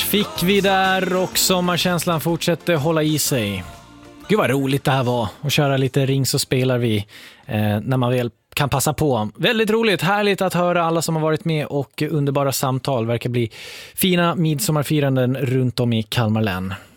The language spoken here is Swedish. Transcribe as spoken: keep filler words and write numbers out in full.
fick vi där och sommarkänslan fortsätter hålla i sig. Gud vad roligt det här var att köra lite Ring så spelar vi eh, när man väl kan passa på. Väldigt roligt, härligt att höra alla som har varit med och underbara samtal. Verkar bli fina midsommarfiranden runt om i Kalmar län.